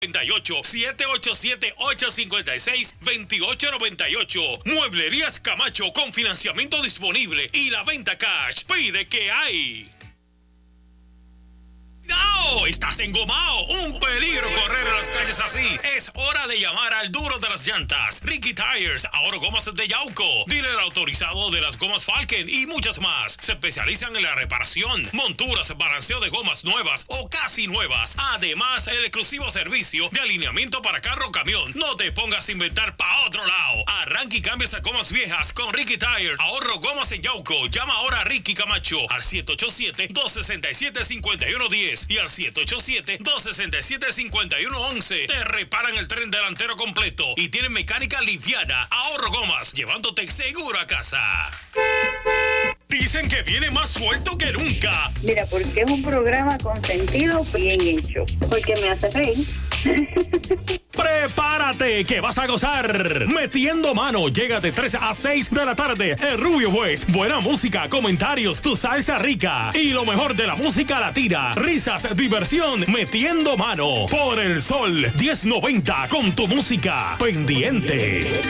787-856-2898. Mueblerías Camacho con financiamiento disponible y la venta cash. Pide que hay. ¡No! ¡Estás engomado! ¡Un peligro correr en las calles así! Es hora de llamar al duro de las llantas. Ricky Tires, ahora gomas de Yauco. Dealer autorizado de las gomas Falken y muchas más. Se especializan en la reparación, monturas, balanceo de gomas nuevas o casi nuevas. Además, el exclusivo servicio de alineamiento para carro o camión. No te pongas a inventar pa' otro lado. Arranque y cambia esas gomas viejas con Ricky Tires. Ahorro gomas en Yauco. Llama ahora a Ricky Camacho al 787-267-5110 y al 787-267-5111. Te reparan el tren delantero completo y tienen mecánica liviana. Ahorro gomas, llevándote seguro a casa. Dicen que viene más suelto que nunca. Mira, porque es un programa con sentido bien hecho. Porque me hace reír. Prepárate que vas a gozar. Metiendo Mano llega de 3 a 6 de la tarde. El Rubio West. Buena música, comentarios, tu salsa rica y lo mejor de la música latina. Risas, diversión. Metiendo Mano por el Sol 1090 con tu música pendiente.